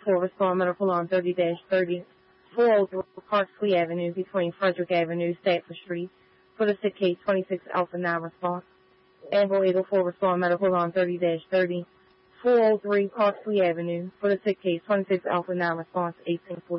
4 Respond Medical on 30-30, 403 Parsley Avenue between Frederick Avenue, Stafford Street. For the sick case, 26 Alpha 9 response. Amber Eagle 4 Respond Medical on 30-30, 403 Parsley Avenue. For the sick case, 26 Alpha 9 response, 1840.